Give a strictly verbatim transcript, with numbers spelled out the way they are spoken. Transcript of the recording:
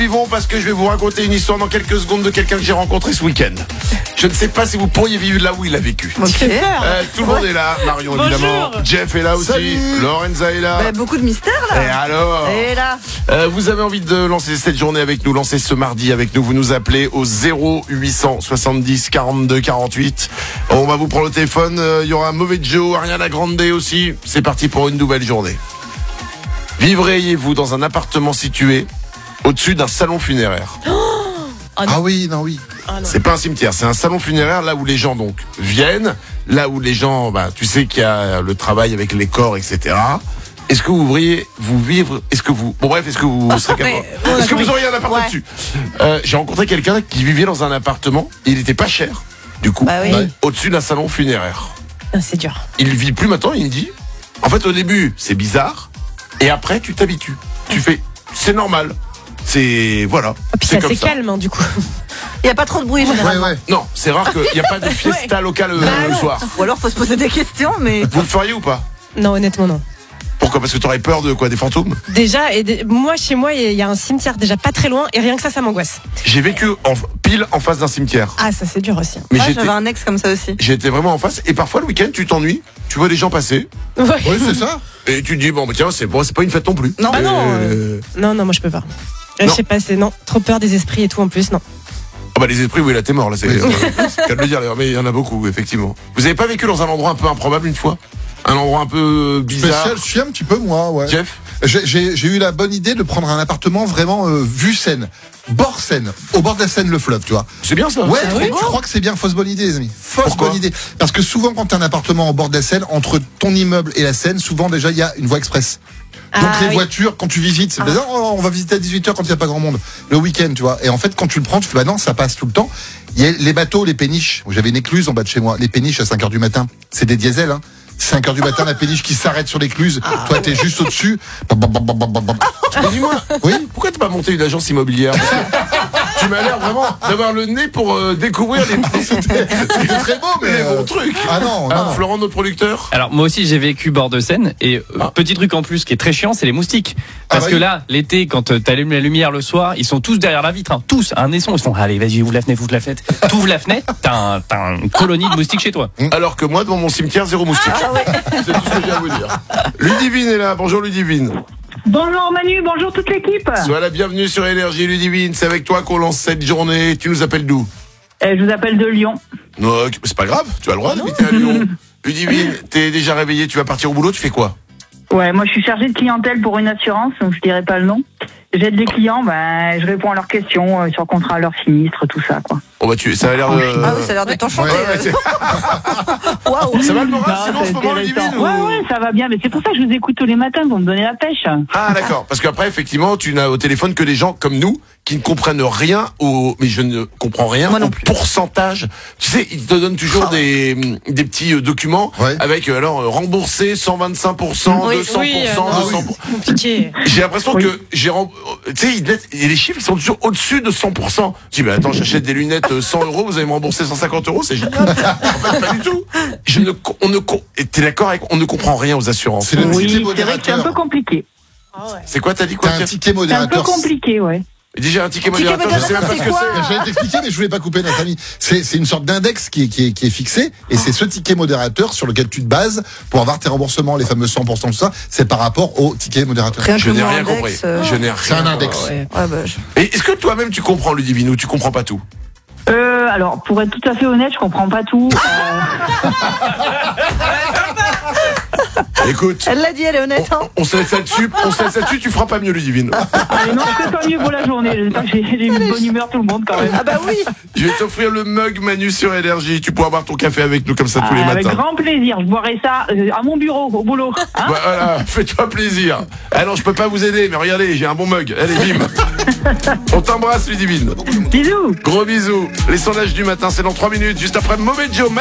Vivons parce que je vais vous raconter une histoire dans quelques secondes de quelqu'un que j'ai rencontré ce week-end. Je ne sais pas si vous pourriez vivre là où il a vécu. Okay. Euh, tout le monde est là, Marion évidemment. Jeff est là aussi. Salut. Lorenza est là. Bah, beaucoup de mystères là. Et alors Et là euh, Vous avez envie de lancer cette journée avec nous, lancer ce mardi avec nous, vous nous appelez au zéro huit cent soixante-dix quarante-deux quarante-huit. On va vous prendre le téléphone, il euh, y aura un mauvais Joe, Ariana Grande aussi. C'est parti pour une nouvelle journée. Vivriez-vous dans un appartement situé au-dessus d'un salon funéraire? oh, Ah oui, non, oui. ah, non. C'est pas un cimetière, c'est un salon funéraire là où les gens donc viennent, là où les gens, bah, tu sais qu'il y a le travail avec les corps, et cetera. Est-ce que vous voudriez vous vivre, est-ce que vous, bon bref, est-ce que vous serez capable, ouais, est-ce que oui. vous auriez un appartement Ouais. dessus? euh, J'ai rencontré quelqu'un qui vivait dans un appartement, il était pas cher, du coup, Bah oui. ouais, au-dessus d'un salon funéraire. Ah, c'est dur. Il vit plus maintenant, il me dit. En fait, au début, c'est bizarre, et après, tu t'habitues. Tu fais, c'est normal. C'est voilà. Et puis c'est c'est comme assez ça. calme, hein, du coup. Il n'y a pas trop de bruit Ouais, généralement. ouais. Non, c'est rare qu'il n'y a pas de fiesta locale euh, Bah le non. soir. Ou alors faut se poser des questions, mais Vous le feriez ou pas? Non, honnêtement, non. Pourquoi? Parce que t'aurais peur de quoi? Des fantômes? Déjà, et des- moi, chez moi, il y a un cimetière déjà pas très loin, et rien que ça, ça m'angoisse. J'ai vécu en, pile en face d'un cimetière. Ah, ça, c'est dur aussi. Mais ah, j'étais, j'avais un ex comme ça aussi. j'étais vraiment en face. Et parfois, le week-end, tu t'ennuies. Tu vois des gens passer. Ouais. Oui, c'est ça. Et tu te dis, bon, bah, tiens, c'est bon, c'est pas une fête non plus. Non. Bah non, Euh, Non, non, moi, je peux pas. Euh, Non. Je sais pas, c'est non. Trop peur des esprits et tout en plus, non. Ah bah, les esprits, oui, là, t'es mort, là. C'est, Oui. euh, c'est qu'à le dire, d'ailleurs. Mais il y en a beaucoup, effectivement. Vous avez pas vécu dans un endroit un peu improbable une fois? Un endroit un peu bizarre? Spécial, je suis un petit peu moi, ouais. Jeff? J'ai, j'ai, j'ai eu la bonne idée de prendre un appartement vraiment euh, vue Seine, bord Seine, au bord de la Seine, le fleuve, tu vois. C'est bien ça. Ouais, C'est je vrai. crois que c'est bien fausse bonne idée, les amis. Fausse Pourquoi bonne idée. Parce que souvent, quand t'as un appartement au bord de la Seine, entre ton immeuble et la Seine, souvent déjà il y a une voie express. Donc Ah, les oui. voitures, quand tu visites, c'est bizarre, oh, on va visiter à dix-huit heures quand il n'y a pas grand monde, le week-end, tu vois. Et en fait, quand tu le prends, tu fais, bah non, ça passe tout le temps. Il y a les bateaux, les péniches. J'avais une écluse en bas de chez moi. Les péniches à cinq heures du matin, c'est des diesels, hein. cinq heures du matin, la péniche qui s'arrête sur l'écluse. Toi, t'es juste au-dessus. Bam, bam, bam, bam, bam, bam. Mais dis-moi, Oui. pourquoi t'as pas monté une agence immobilière? Parce que tu m'as l'air vraiment d'avoir le nez pour euh, découvrir les C'était très beau, mais. les euh, bons trucs. Ah non, non. Ah, Florent, notre producteur. Alors moi aussi j'ai vécu bord de Seine et euh, Ah. petit truc en plus qui est très chiant, c'est les moustiques. Parce Ah bah que oui. là, l'été, quand euh, t'allumes la lumière le soir, ils sont tous derrière la vitre, hein, tous, un naisson, ils font allez vas-y ouvre la fenêtre, ouvre la fenêtre, t'ouvres la fenêtre, t'as, un, t'as une colonie de moustiques chez toi. Alors que moi, devant mon cimetière, zéro moustique. C'est tout ce que j'ai à vous dire. Ludivine est là. Bonjour Ludivine. Bonjour Manu, bonjour toute l'équipe. Sois la bienvenue sur Énergie Ludivine. C'est avec toi qu'on lance cette journée. Tu nous appelles d'où? Euh, je vous appelle de Lyon. Non, c'est pas grave. Tu as le droit d'habiter à Lyon. Ludivine, t'es déjà réveillée. Tu vas partir au boulot. Tu fais quoi? Ouais, moi je suis chargée de clientèle pour une assurance, donc je dirai pas le nom. J'aide les clients, ben je réponds à leurs questions euh, sur contrat, leurs sinistres, tout ça quoi. Oh bah tu, ça a l'air de. Ah oui, ça a l'air de t'enchanter. Ouais, ouais, c'est- Waouh. ça va le moral Non, sinon en c'est ce moment intéressant. Ludivine ou- Ouais, ouais, ça va bien, mais c'est pour ça que je vous écoute tous les matins pour me donner la pêche. Ah d'accord, parce qu'après effectivement tu n'as au téléphone que des gens comme nous qui ne comprennent rien au, mais je ne comprends rien Moi non au plus. pourcentage. Tu sais, ils te donnent toujours des des petits euh, documents Ouais. avec euh, alors euh, remboursé cent vingt-cinq pour cent, Oui, deux cents oui, pour euh, cent, non, deux cents pour cent. Compliqué. J'ai l'impression Oui. que j'ai rem- tu sais ils mettent- et les chiffres ils sont toujours au-dessus de cent pour cent. Je dis bah attends, j'achète des lunettes euh, cent euros, vous allez me rembourser cent cinquante euros, c'est génial. En fait, pas du tout. Je ne co- on ne co- et t'es d'accord avec on ne comprend rien aux assurances. C'est le Oui, ticket c'est vrai que c'est un peu modérateur. compliqué. C'est quoi t'as dit quoi? T'as un Pierre ticket C'est un peu modérateur. compliqué, ouais. Déjà un ticket Ticket modérateur, je sais même pas ce que modérateur, c'est. c'est J'allais t'expliquer, mais je voulais pas couper notre ami. C'est, c'est une sorte d'index qui est, qui est, qui est fixé, et c'est ce ticket modérateur sur lequel tu te bases pour avoir tes remboursements, les fameux cent pour cent, tout ça. C'est par rapport au ticket modérateur. Rien que Je le n'ai mot rien index, compris. euh, Je n'ai rien C'est un compris. index. Ouais. Ouais, bah, je- Et est-ce que toi-même tu comprends Ludivine ou tu comprends pas tout? Euh, alors, pour être tout à fait honnête, je comprends pas tout. Euh, Écoute, Elle l'a dit, elle est honnête. on, Hein. on se laisse là-dessus, on se laisse là-dessus, tu feras pas mieux Ludivine. allez, non, je fais pas mieux pour la journée. J'espère que j'ai j'ai une bonne humeur tout le monde quand même. Ah bah oui. Je vais t'offrir le mug Manu sur Énergie, tu pourras boire ton café avec nous comme ça tous les Ah, avec matins. grand plaisir. Je boirai ça euh, à mon bureau, au boulot. Hein. Voilà, fais-toi plaisir. Alors je peux pas vous aider, mais regardez, j'ai un bon mug. Allez, bim. On t'embrasse Ludivine. Bisous. Gros bisous. Les sondages du matin, c'est dans trois minutes, juste après Mauvais Joe.